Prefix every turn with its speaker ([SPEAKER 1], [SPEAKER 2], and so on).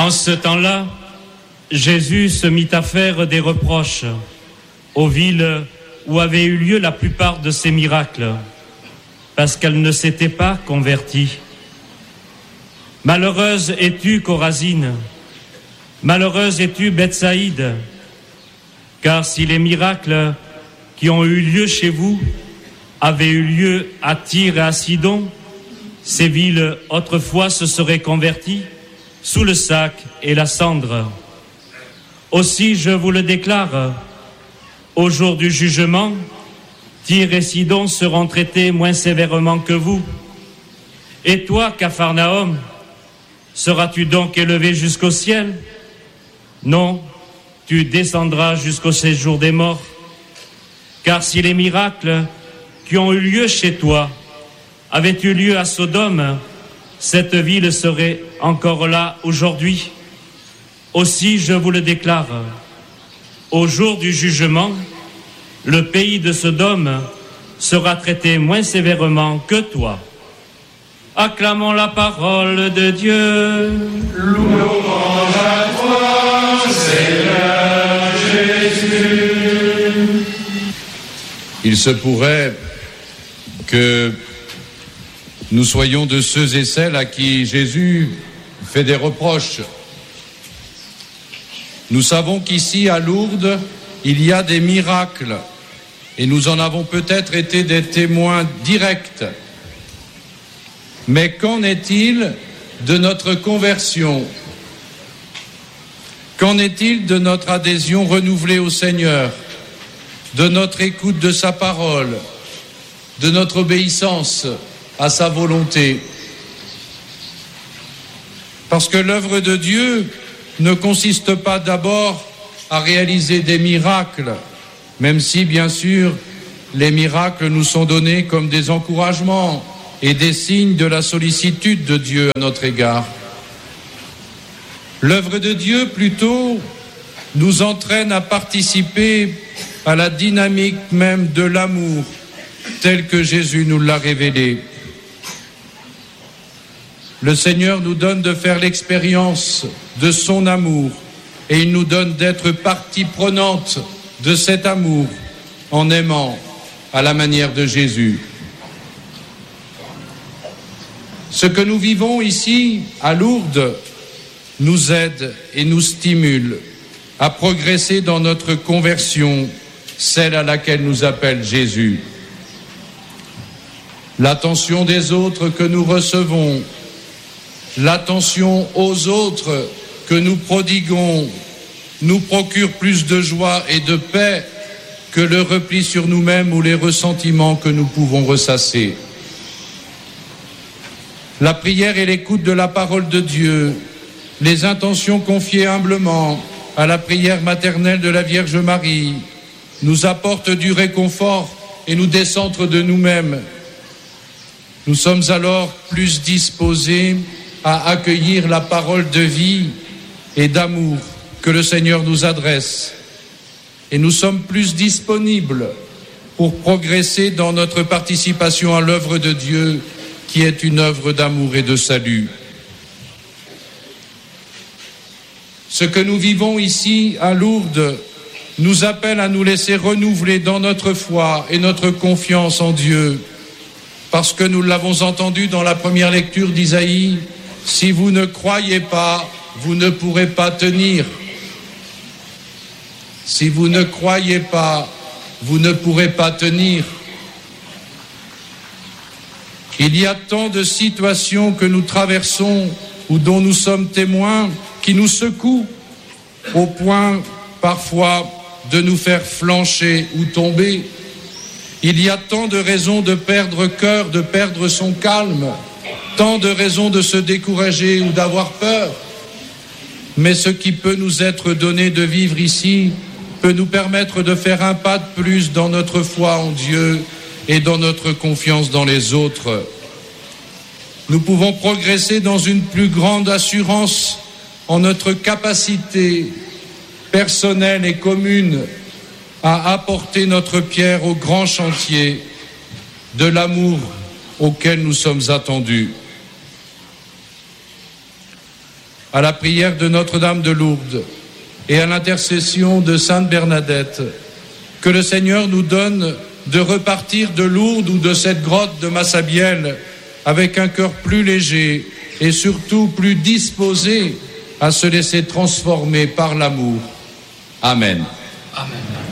[SPEAKER 1] En ce temps-là, Jésus se mit à faire des reproches aux villes où avaient eu lieu la plupart de ces miracles, parce qu'elles ne s'étaient pas converties. Malheureuse es-tu, Chorazine, malheureuse es-tu, Bethsaïde, car si les miracles qui ont eu lieu chez vous avaient eu lieu à Tyr et à Sidon, ces villes autrefois se seraient converties sous le sac et la cendre. Aussi, je vous le déclare, au jour du jugement, Tyr et Sidon seront traités moins sévèrement que vous. Et toi, Capharnaüm, seras-tu donc élevé jusqu'au ciel? Non, tu descendras jusqu'au séjour des morts. Car si les miracles qui ont eu lieu chez toi avaient eu lieu à Sodome, cette ville serait encore là aujourd'hui. Aussi, je vous le déclare, au jour du jugement, le pays de Sodome sera traité moins sévèrement que toi. Acclamons la parole de Dieu.
[SPEAKER 2] Louange à toi, Seigneur Jésus.
[SPEAKER 3] Il se pourrait que nous soyons de ceux et celles à qui Jésus fait des reproches. Nous savons qu'ici, à Lourdes, il y a des miracles, et nous en avons peut-être été des témoins directs. Mais qu'en est-il de notre conversion? Qu'en est-il de notre adhésion renouvelée au Seigneur, de notre écoute de sa parole, de notre obéissance à sa volonté? Parce que l'œuvre de Dieu ne consiste pas d'abord à réaliser des miracles, même si, bien sûr, les miracles nous sont donnés comme des encouragements et des signes de la sollicitude de Dieu à notre égard. L'œuvre de Dieu, plutôt, nous entraîne à participer à la dynamique même de l'amour, tel que Jésus nous l'a révélé. Le Seigneur nous donne de faire l'expérience de son amour et il nous donne d'être partie prenante de cet amour en aimant à la manière de Jésus. Ce que nous vivons ici à Lourdes nous aide et nous stimule à progresser dans notre conversion, celle à laquelle nous appelle Jésus. L'attention des autres que nous recevons, l'attention aux autres que nous prodiguons nous procure plus de joie et de paix que le repli sur nous-mêmes ou les ressentiments que nous pouvons ressasser. La prière et l'écoute de la parole de Dieu, les intentions confiées humblement à la prière maternelle de la Vierge Marie, nous apportent du réconfort et nous décentrent de nous-mêmes. Nous sommes alors plus disposés à accueillir la parole de vie et d'amour que le Seigneur nous adresse. Et nous sommes plus disponibles pour progresser dans notre participation à l'œuvre de Dieu, qui est une œuvre d'amour et de salut. Ce que nous vivons ici à Lourdes nous appelle à nous laisser renouveler dans notre foi et notre confiance en Dieu, parce que nous l'avons entendu dans la première lecture d'Isaïe, « Si vous ne croyez pas, vous ne pourrez pas tenir. Si vous ne croyez pas, vous ne pourrez pas tenir. » Il y a tant de situations que nous traversons ou dont nous sommes témoins qui nous secouent au point parfois de nous faire flancher ou tomber. Il y a tant de raisons de perdre cœur, de perdre son calme, tant de raisons de se décourager ou d'avoir peur. Mais ce qui peut nous être donné de vivre ici peut nous permettre de faire un pas de plus dans notre foi en Dieu et dans notre confiance dans les autres. Nous pouvons progresser dans une plus grande assurance en notre capacité personnelle et commune à apporter notre pierre au grand chantier de l'amour auquel nous sommes attendus. à la prière de Notre-Dame de Lourdes et à l'intercession de Sainte Bernadette, que le Seigneur nous donne de repartir de Lourdes ou de cette grotte de Massabielle avec un cœur plus léger et surtout plus disposé à se laisser transformer par l'amour. Amen.
[SPEAKER 4] Amen.